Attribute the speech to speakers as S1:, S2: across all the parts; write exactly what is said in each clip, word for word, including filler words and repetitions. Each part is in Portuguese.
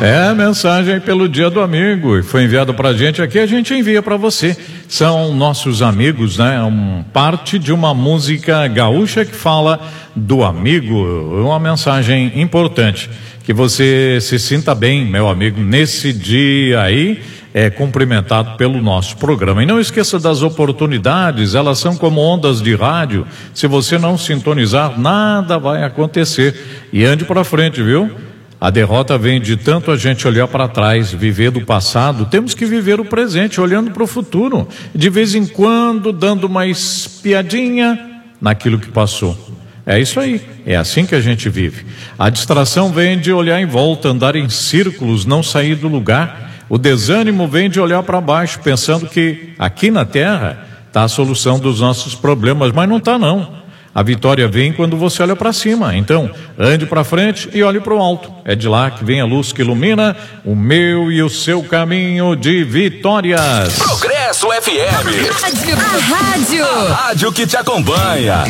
S1: É, mensagem pelo Dia do Amigo, e foi enviado pra gente aqui, a gente envia pra você. São nossos amigos, né? Um, parte de uma música gaúcha que fala do amigo, uma mensagem importante. Que você se sinta bem, meu amigo, nesse dia aí, é cumprimentado pelo nosso programa. E não esqueça das oportunidades, elas são como ondas de rádio. Se você não sintonizar, nada vai acontecer. E ande pra frente, viu? A derrota vem de tanto a gente olhar para trás, viver do passado. Temos que viver o presente, olhando para o futuro. De vez em quando, dando uma espiadinha naquilo que passou. É isso aí, é assim que a gente vive. A distração vem de olhar em volta, andar em círculos, não sair do lugar. O desânimo vem de olhar para baixo, pensando que aqui na Terra está a solução dos nossos problemas, mas não está não. A vitória vem quando você olha para cima. Então, ande para frente e olhe para o alto. É de lá que vem a luz que ilumina o meu e o seu caminho de vitórias.
S2: Progresso F M.
S3: Rádio. A rádio.
S2: A rádio que te acompanha.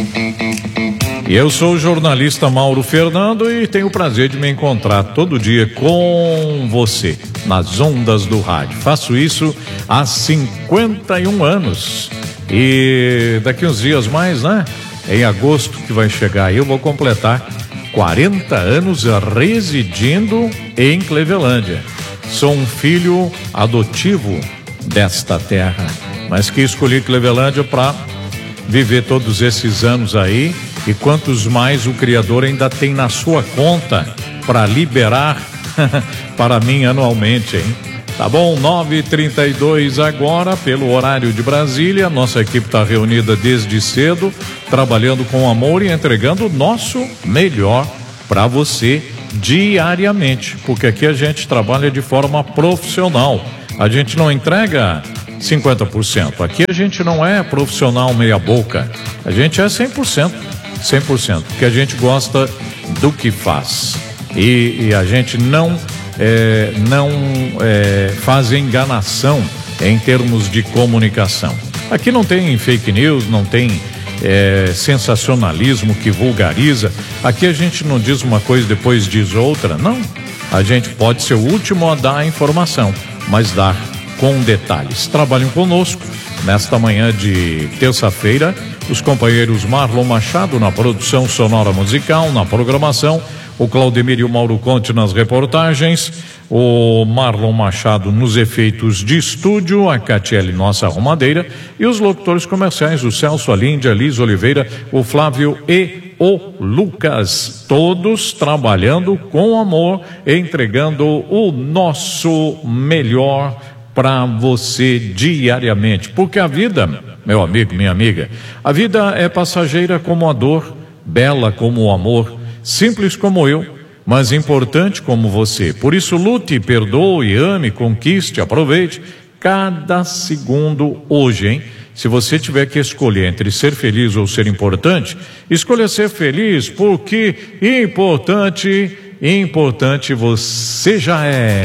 S1: E eu sou o jornalista Mauro Fernando e tenho o prazer de me encontrar todo dia com você nas ondas do rádio. Faço isso há cinquenta e um anos. E daqui uns dias mais, né? Em agosto que vai chegar aí, eu vou completar quarenta anos residindo em Clevelândia. Sou um filho adotivo desta terra, mas que escolhi Clevelândia para viver todos esses anos aí. E quantos mais o Criador ainda tem na sua conta para liberar para mim anualmente, hein? Tá bom, nove e trinta e dois agora, pelo horário de Brasília. Nossa equipe está reunida desde cedo, trabalhando com amor e entregando o nosso melhor para você diariamente, porque aqui a gente trabalha de forma profissional. A gente não entrega cinquenta por cento. Aqui a gente não é profissional meia boca. A gente é cem por cento. cem por cento, porque a gente gosta do que faz. E, e a gente não É, não é, faz enganação em termos de comunicação. Aqui não tem fake news, não tem é, sensacionalismo que vulgariza. Aqui a gente não diz uma coisa e depois diz outra, não. A gente pode ser o último a dar a informação, mas dar com detalhes. Trabalhem conosco nesta manhã de terça-feira os companheiros Marlon Machado na produção sonora musical, na programação, o Claudemir e o Mauro Conte nas reportagens, o Marlon Machado nos efeitos de estúdio, a Catiele, nossa arrumadeira, e os locutores comerciais, o Celso, a Líndia, a Liz Oliveira, o Flávio e o Lucas, todos trabalhando com amor, entregando o nosso melhor para você diariamente, porque a vida, meu amigo, minha amiga, a vida é passageira como a dor, bela como o amor, simples como eu, mas importante como você. Por isso lute, perdoe, ame, conquiste, aproveite cada segundo hoje, hein? Se você tiver que escolher entre ser feliz ou ser importante, escolha ser feliz, porque importante, importante você já é.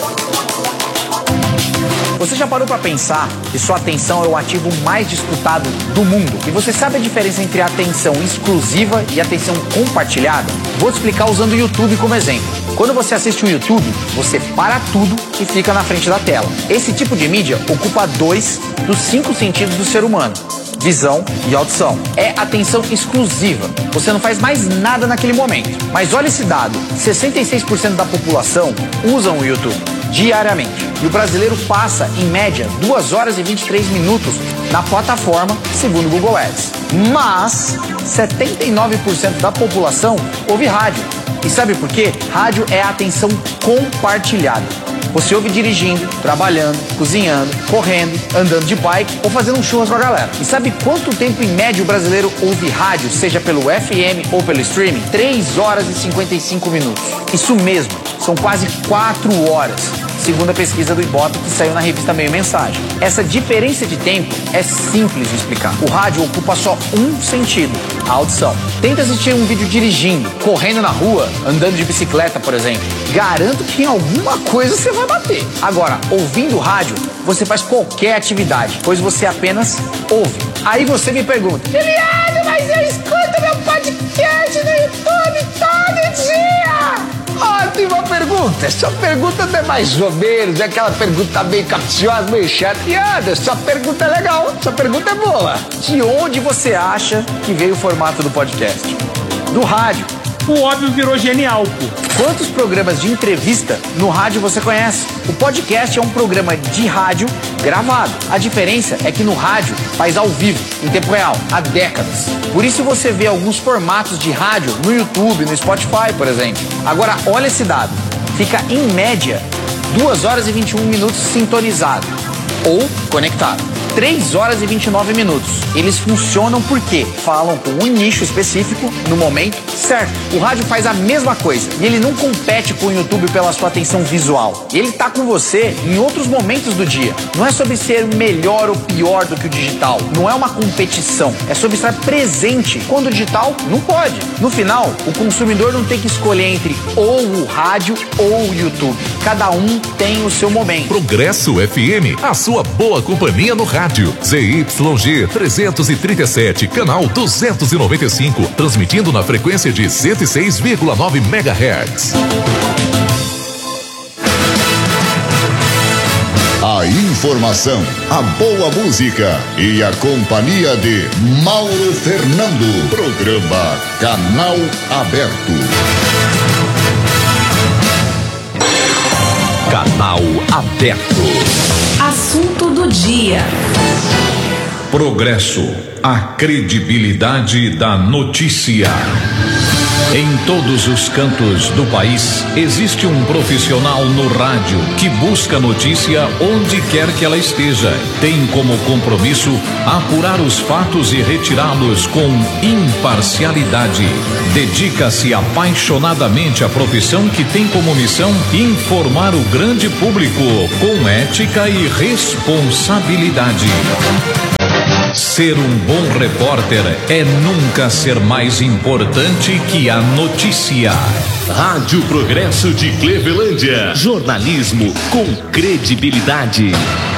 S4: Você já parou para pensar que sua atenção é o ativo mais disputado do mundo? E você sabe a diferença entre atenção exclusiva e atenção compartilhada? Vou te explicar usando o YouTube como exemplo. Quando você assiste o YouTube, você para tudo e fica na frente da tela. Esse tipo de mídia ocupa dois dos cinco sentidos do ser humano: visão e audição. É atenção exclusiva. Você não faz mais nada naquele momento. Mas olha esse dado: sessenta e seis por cento da população usam o YouTube diariamente. E o brasileiro passa, em média, duas horas e vinte e três minutos na plataforma, segundo o Google Ads. Mas setenta e nove por cento da população ouve rádio. E sabe por quê? Rádio é a atenção compartilhada. Você ouve dirigindo, trabalhando, cozinhando, correndo, andando de bike ou fazendo um churras com a galera. E sabe quanto tempo em média o brasileiro ouve rádio, seja pelo F M ou pelo streaming? três horas e cinquenta e cinco minutos. Isso mesmo, são quase quatro horas, segundo a pesquisa do Ibope que saiu na revista Meio Mensagem. Essa diferença de tempo é simples de explicar. O rádio ocupa só um sentido, a audição. Tenta assistir um vídeo dirigindo, correndo na rua, andando de bicicleta, por exemplo. Garanto que em alguma coisa você vai bater. Agora, ouvindo rádio, você faz qualquer atividade, pois você apenas ouve. Aí você me pergunta: Eliane, mas eu escuto meu podcast no YouTube todo dia!
S3: Ótima pergunta. Essa pergunta não é mais ou menos, é aquela pergunta meio capciosa, meio chateada. Essa pergunta é legal, essa pergunta é boa.
S4: De onde você acha que veio o formato do podcast? Do rádio.
S5: O óbvio virou genial, pô.
S4: Quantos programas de entrevista no rádio você conhece? O podcast é um programa de rádio gravado. A diferença é que no rádio faz ao vivo, em tempo real, há décadas. Por isso você vê alguns formatos de rádio no YouTube, no Spotify, por exemplo. Agora, olha esse dado. Fica, em média, duas horas e vinte e um minutos sintonizado ou conectado. três horas e vinte e nove minutos. Eles funcionam porque falam com um nicho específico no momento certo. O rádio faz a mesma coisa e ele não compete com o YouTube pela sua atenção visual. Ele tá com você em outros momentos do dia. Não é sobre ser melhor ou pior do que o digital. Não é uma competição. É sobre estar presente quando o digital não pode. No final, o consumidor não tem que escolher entre ou o rádio ou o YouTube. Cada um tem o seu momento.
S6: Progresso F M, a sua boa companhia no rádio. Z Y G trezentos e trinta e sete, canal duzentos e noventa e cinco, transmitindo na frequência de cento e seis vírgula nove megahertz.
S7: A informação, a boa música e a companhia de Mauro Fernando. Programa Canal Aberto.
S6: Canal Aberto.
S8: Assunto do dia.
S1: Progresso, a credibilidade da notícia. Em todos os cantos do país, existe um profissional no rádio que busca notícia onde quer que ela esteja. Tem como compromisso apurar os fatos e retirá-los com imparcialidade. Dedica-se apaixonadamente à profissão que tem como missão informar o grande público com ética e responsabilidade. Ser um bom repórter é nunca ser mais importante que a notícia.
S6: Rádio Progresso de Clevelândia. Jornalismo com credibilidade.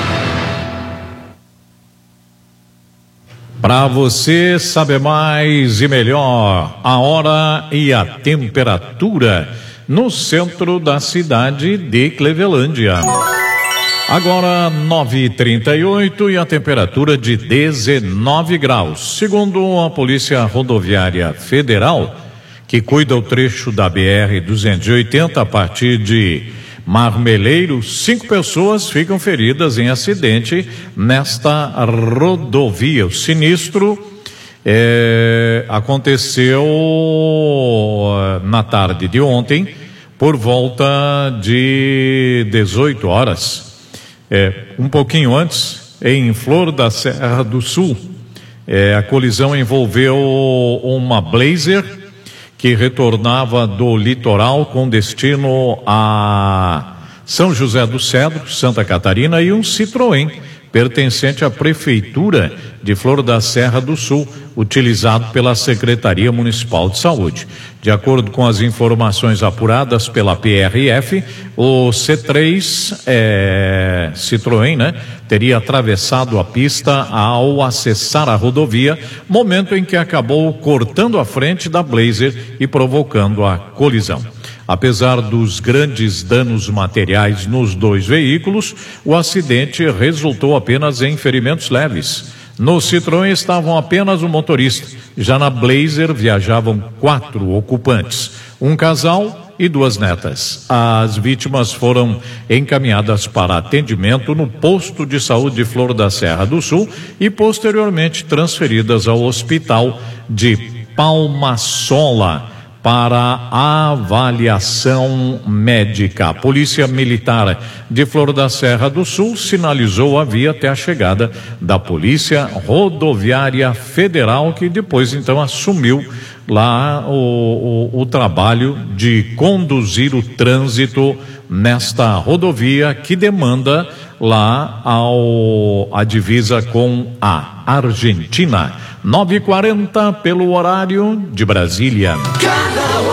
S1: Para você saber mais e melhor, a hora e a temperatura no centro da cidade de Clevelândia. Agora nove e trinta e oito e a temperatura de dezenove graus. Segundo a Polícia Rodoviária Federal, que cuida o trecho da B R duzentos e oitenta a partir de Marmeleiro, cinco pessoas ficam feridas em acidente nesta rodovia. O sinistro é, aconteceu na tarde de ontem, por volta de dezoito horas. É, um pouquinho antes, em Flor da Serra do Sul, é, a colisão envolveu uma Blazer que retornava do litoral com destino a São José do Cedro, Santa Catarina, e um Citroën pertencente à Prefeitura de Flor da Serra do Sul, utilizado pela Secretaria Municipal de Saúde. De acordo com as informações apuradas pela P R F, o C três é, Citroën, né, teria atravessado a pista ao acessar a rodovia, momento em que acabou cortando a frente da Blazer e provocando a colisão. Apesar dos grandes danos materiais nos dois veículos, o acidente resultou apenas em ferimentos leves. No Citroën estavam apenas o motorista. Já na Blazer viajavam quatro ocupantes, um casal e duas netas. As vítimas foram encaminhadas para atendimento no posto de saúde de Flor da Serra do Sul e posteriormente transferidas ao hospital de Palmasola para avaliação médica. A Polícia Militar de Flor da Serra do Sul sinalizou a via até a chegada da Polícia Rodoviária Federal, que depois então assumiu lá o, o, o trabalho de conduzir o trânsito nesta rodovia que demanda lá ao, a divisa com a Argentina. nove e quarenta pelo horário de Brasília.
S8: Canal